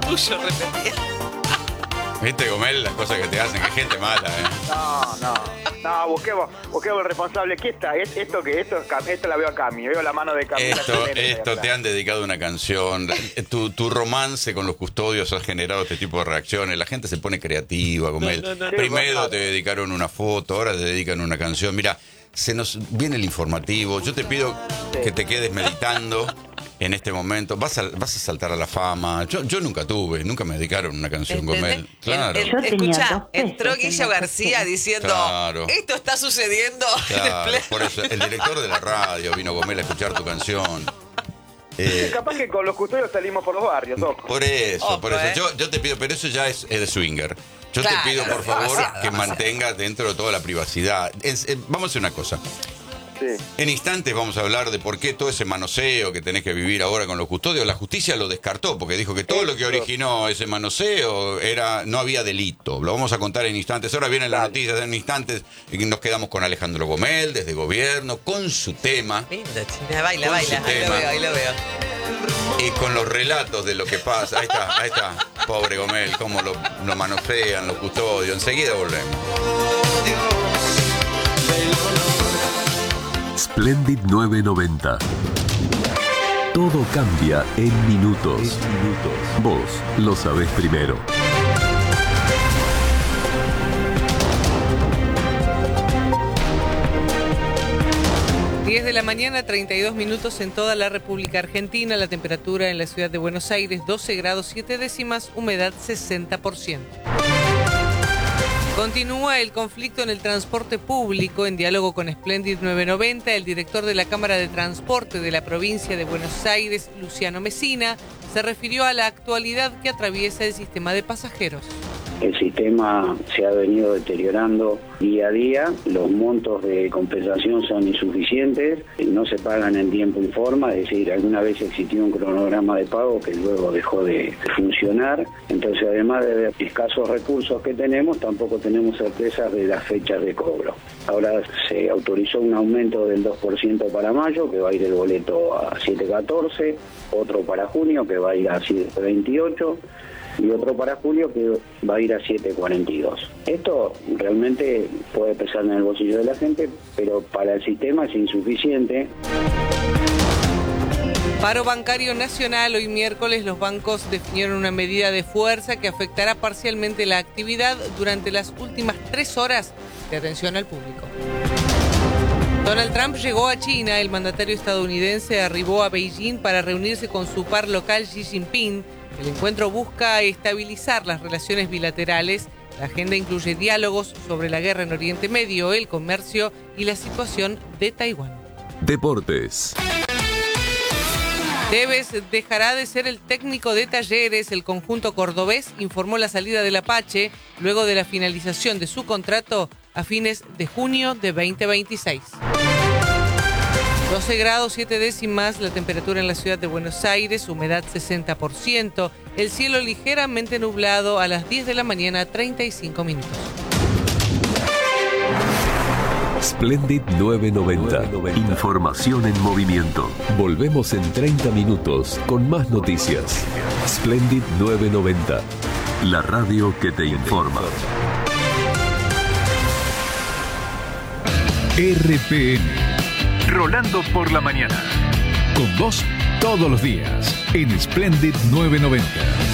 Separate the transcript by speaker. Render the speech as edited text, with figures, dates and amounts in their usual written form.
Speaker 1: tuyo, repetía.
Speaker 2: ¿Viste, Gomel, las cosas que te hacen? Que gente mala,
Speaker 3: No, busquemos el responsable. ¿Qué está? Esto la veo a Cami, veo la mano de Cami.
Speaker 2: Esto te han dedicado una canción. Tu romance con los custodios ha generado este tipo de reacciones. La gente se pone creativa, Gomel.
Speaker 1: No.
Speaker 2: Primero te dedicaron una foto, ahora te dedican una canción. Mira, se nos viene el informativo. Yo te pido que te quedes meditando en este momento. Vas a saltar a la fama. Yo nunca me dedicaron una canción, Gomel. Claro.
Speaker 1: Escuchá, entró Guillo García diciendo,
Speaker 2: claro,
Speaker 1: esto está sucediendo.
Speaker 2: Claro, por eso el director de la radio vino, Gomel, a escuchar tu canción.
Speaker 3: Capaz que con los custodios salimos por los barrios, ojo.
Speaker 2: Por eso. Yo te pido, pero eso ya es de swinger. Yo te pido, por favor, que mantengas dentro de toda la privacidad. Vamos a hacer una cosa.
Speaker 3: Sí.
Speaker 2: En instantes vamos a hablar de por qué todo ese manoseo que tenés que vivir ahora con los custodios. La justicia lo descartó porque dijo que todo lo que originó ese manoseo no había delito. Lo vamos a contar en instantes. Ahora vienen las noticias en instantes y nos quedamos con Alejandro Gomel desde Gobierno con su tema.
Speaker 1: Linda, China, baila. Ahí lo veo.
Speaker 2: Y con los relatos de lo que pasa. Ahí está. Pobre Gomel, cómo lo manosean los custodios. Enseguida volvemos.
Speaker 4: Splendid 990. Todo cambia en minutos. Vos lo sabés primero.
Speaker 5: De la mañana, 32 minutos en toda la República Argentina. La temperatura en la ciudad de Buenos Aires, 12 grados 7 décimas, humedad 60%. Continúa el conflicto en el transporte público. En diálogo con Splendid 990, el director de la Cámara de Transporte de la provincia de Buenos Aires, Luciano Mesina, se refirió a la actualidad que atraviesa el sistema de pasajeros.
Speaker 6: El sistema se ha venido deteriorando día a día, los montos de compensación son insuficientes, no se pagan en tiempo y forma, es decir, alguna vez existió un cronograma de pago que luego dejó de funcionar, entonces además de escasos recursos que tenemos, tampoco tenemos certezas de las fechas de cobro. Ahora se autorizó un aumento del 2% para mayo, que va a ir el boleto a 7.14, otro para junio, que va a ir a 7.28, y otro para julio que va a ir a 7.42. Esto realmente puede pesar en el bolsillo de la gente, pero para el sistema es insuficiente.
Speaker 5: Paro bancario nacional. Hoy miércoles los bancos definieron una medida de fuerza que afectará parcialmente la actividad durante las últimas 3 horas de atención al público. Donald Trump llegó a China. El mandatario estadounidense arribó a Beijing para reunirse con su par local Xi Jinping. El encuentro busca estabilizar las relaciones bilaterales. La agenda incluye diálogos sobre la guerra en Oriente Medio, el comercio y la situación de Taiwán.
Speaker 4: Deportes.
Speaker 5: Tevez dejará de ser el técnico de Talleres. El conjunto cordobés informó la salida del Apache luego de la finalización de su contrato a fines de junio de 2026. 12 grados 7 décimas la temperatura en la ciudad de Buenos Aires, humedad 60%, el cielo ligeramente nublado a las 10 de la mañana, 35 minutos.
Speaker 4: Splendid 990. Información en movimiento. Volvemos en 30 minutos con más noticias. Splendid 990. La radio que te informa.
Speaker 7: RPM. Rolando por la mañana. Con vos todos los días en Splendid 990.